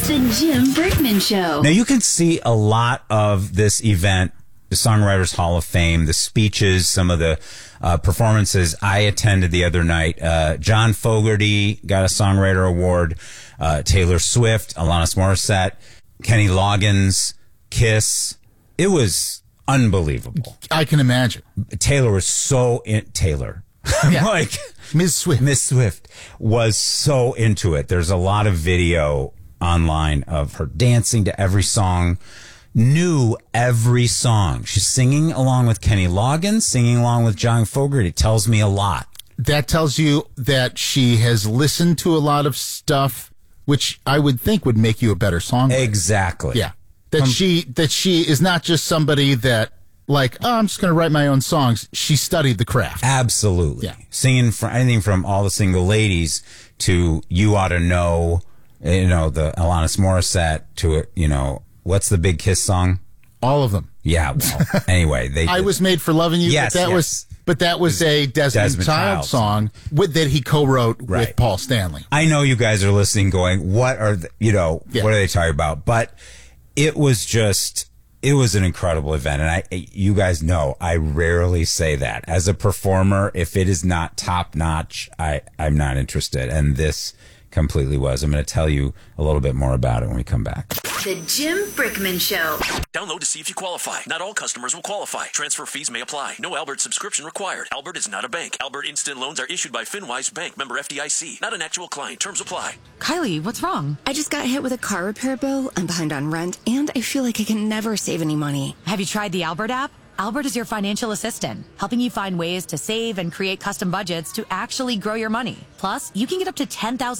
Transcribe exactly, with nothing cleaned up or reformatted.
The Jim Brickman Show. Now, you can see a lot of this event, the Songwriters Hall of Fame, the speeches, some of the uh, performances I attended the other night. Uh, John Fogerty got a Songwriter Award. Uh, Taylor Swift, Alanis Morissette, Kenny Loggins, Kiss. It was unbelievable. I can imagine. Taylor was so in Taylor. Yeah. like Miz Swift. Miz Swift was so into it. There's a lot of video online of her dancing to every song, knew every song. She's singing along with Kenny Loggins, singing along with John Fogerty. It tells me a lot. That tells you that she has listened to a lot of stuff, which I would think would make you a better songwriter. Exactly. Yeah. That um, she that she is not just somebody that, like, oh, I'm just going to write my own songs. She studied the craft. Absolutely. Yeah. Singing from anything from All the Single Ladies to You Ought to Know, you know, the Alanis Morissette to, you know, what's the big Kiss song? All of them. Yeah. Well, anyway, they. I did. Was Made for Loving You. Yes, but that yes. was, but that was a Desmond, Desmond Child, Child song with, that he co-wrote Right. with Paul Stanley. I know you guys are listening, going, "What are the, you know? Yeah. What are they talking about?" But it was just, it was an incredible event, and I, you guys know, I rarely say that as a performer. If it is not top notch, I, I'm not interested, and this completely was. I'm going to tell you a little bit more about it when we come back. The Jim Brickman Show. Download to see if you qualify. Not all customers will qualify. Transfer fees may apply. No Albert subscription required. Albert is not a bank. Albert Instant Loans are issued by FinWise Bank, member F D I C. Not an actual client. Terms apply. Kylie, what's wrong? I just got hit with a car repair bill. I'm behind on rent, and I feel like I can never save any money. Have you tried the Albert app? Albert is your financial assistant, helping you find ways to save and create custom budgets to actually grow your money. Plus, you can get up to ten thousand dollars